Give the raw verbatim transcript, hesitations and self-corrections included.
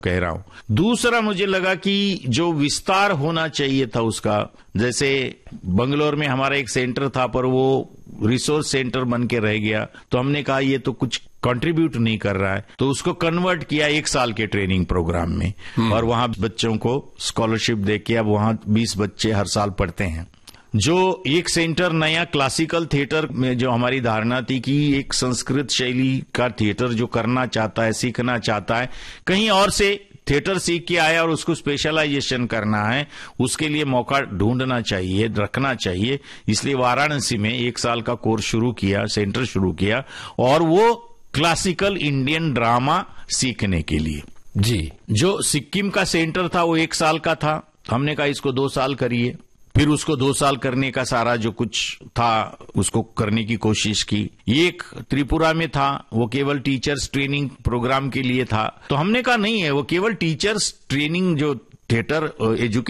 कह रहा हूं। दूसरा मुझे लगा कि जो विस्तार होना चाहिए था उसका, जैसे बंगलोर में हमारा एक सेंटर था पर वो रिसोर्स सेंटर बन के रह गया, तो हमने कहा ये तो कुछ कंट्रीब्यूट नहीं कर रहा है, तो उसको कन्वर्ट किया एक साल के ट्रेनिंग प्रोग्राम में और वहां बच्चों को स्कॉलरशिप देके अब वहां बीस बच्चे हर साल पढ़ते हैं। जो एक सेंटर नया क्लासिकल थिएटर में जो हमारी धारणा थी कि एक संस्कृत शैली का थिएटर जो करना चाहता है, सीखना चाहता है, कहीं और से थिएटर सीख के आया और उसको स्पेशलाइजेशन करना है, उसके लिए मौका ढूंढना चाहिए, रखना चाहिए। इसलिए वाराणसी में एक साल का कोर्स शुरू किया, सेंटर शुरू किया और वो क्लासिकल इंडियन ड्रामा सीखने के लिए। जी, जो सिक्किम का सेंटर था वो एक साल का था, हमने कहा इसको दो साल करिए। फिर उसको दो साल करने का सारा जो कुछ था उसको करने की कोशिश की। एक त्रिपुरा में था, वो केवल टीचर्स ट्रेनिंग प्रोग्राम के लिए था, तो हमने कहा नहीं है, वो केवल टीचर्स ट्रेनिंग जो थिएटर एजुकेशन